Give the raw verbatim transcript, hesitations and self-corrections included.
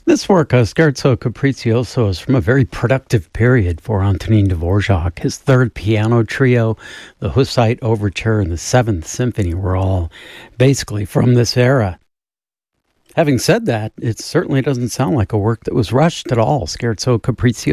This work, uh, Scherzo Capriccioso, is from a very productive period for Antonin Dvorak. His third piano trio, the Hussite Overture, and the Seventh Symphony were all basically from this era. Having said that, it certainly doesn't sound like a work that was rushed at all. Scherzo Capriccioso